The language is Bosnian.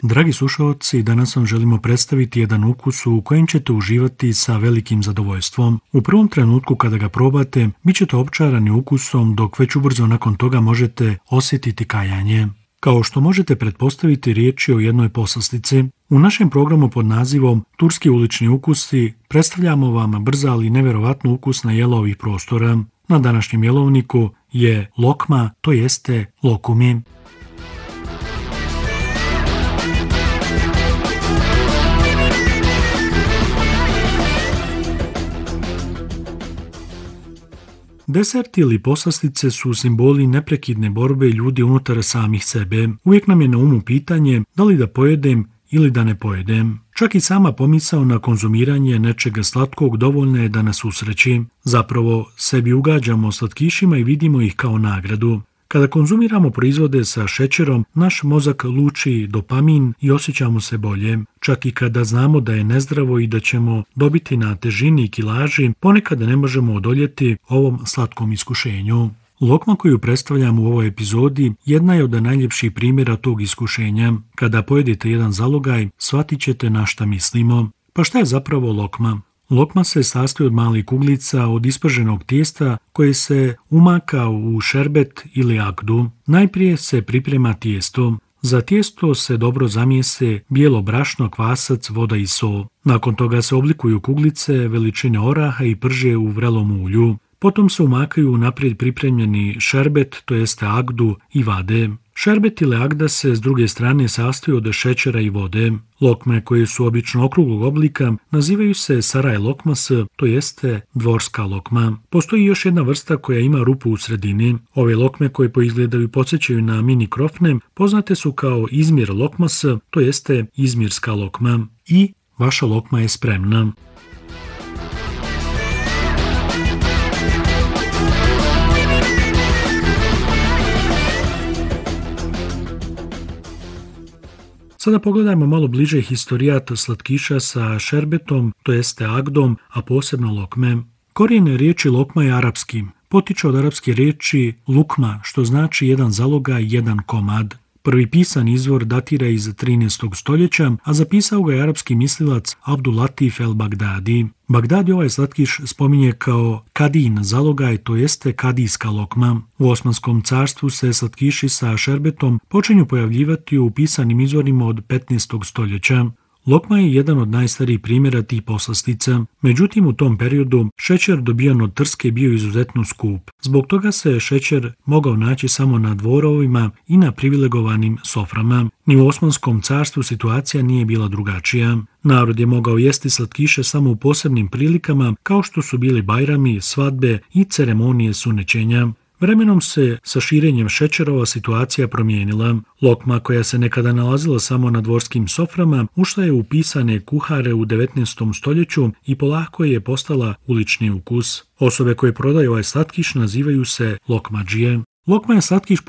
Dragi slušalci, danas vam želimo predstaviti jedan ukus u kojem ćete uživati sa velikim zadovoljstvom. U prvom trenutku kada ga probate, bit ćete opčarani ukusom, dok već ubrzo nakon toga možete osjetiti kajanje. Kao što možete pretpostaviti, riječ je o jednoj poslastici. U našem programu pod nazivom Turski ulični ukusi predstavljamo vam brza ali nevjerovatno ukusna jela ovih prostora. Na današnjem jelovniku je lokma, to jeste lokumi. Deserti ili poslastice su simboli neprekidne borbe ljudi unutar samih sebe. Uvijek nam je na umu pitanje da li da pojedem ili da ne pojedem. Čak i sama pomisao na konzumiranje nečega slatkog dovoljna je da nas usreći. Zapravo sebi ugađamo slatkišima i vidimo ih kao nagradu. Kada konzumiramo proizvode sa šećerom, naš mozak luči dopamin i osjećamo se bolje. Čak i kada znamo da je nezdravo i da ćemo dobiti na težini i kilaži, ponekad ne možemo odoljeti ovom slatkom iskušenju. Lokma koju predstavljam u ovoj epizodi jedna je od najljepših primjera tog iskušenja. Kada pojedete jedan zalogaj, shvatit ćete na šta mislimo. Pa šta je zapravo lokma? Lokma se sastoji od malih kuglica od isprženog tijesta koje se umaka u šerbet ili akdu. Najprije se priprema tijesto. Za tijesto se dobro zamijese bijelo brašno, kvasac, voda i sol. Nakon toga se oblikuju kuglice veličine oraha i prže u vrelom ulju. Potom se umakaju naprijed pripremljeni šerbet, to jeste agdu i vade. Šerbet ili agda se s druge strane sastoji od šećera i vode. Lokme koje su obično okruglog oblika nazivaju se saraj lokmas, to jeste dvorska lokma. Postoji još jedna vrsta koja ima rupu u sredini. Ove lokme koje poizgledaju i podsjećaju na mini krofne poznate su kao izmir lokmas, to jeste izmirska lokma. I vaša lokma je spremna. Sada pogledajmo malo bliže historijat slatkiša sa šerbetom, to jeste agdom, a posebno lokme. Korijen riječi lokma je arapski. Potiče od arapske riječi lukma, što znači jedan zalogaj, jedan komad. Prvi pisan izvor datira iz 13. stoljeća, a zapisao ga je arapski mislilac Abdul Latif el-Bagdadi. Bagdadi ovaj slatkiš spominje kao kadin zalogaj, to jeste kadijska lokma. U Osmanskom carstvu se slatkiši sa šerbetom počinju pojavljivati u pisanim izvorima od 15. stoljeća. Lokma je jedan od najstarijih primjera tih poslastica. Međutim, u tom periodu šećer dobijan od trske bio izuzetno skup. Zbog toga se šećer mogao naći samo na dvorovima i na privilegovanim soframa. Ni u Osmanskom carstvu situacija nije bila drugačija. Narod je mogao jesti slatkiše samo u posebnim prilikama, kao što su bili bajrami, svadbe i ceremonije sunećenja. Vremenom se sa širenjem šećerova situacija promijenila. Lokma koja se nekada nalazila samo na dvorskim soframa ušla je u pisane kuhare u 19. stoljeću i polako je postala ulični ukus. Osobe koje prodaju ovaj slatkiš nazivaju se lokmadžije. Lokma je slatkiš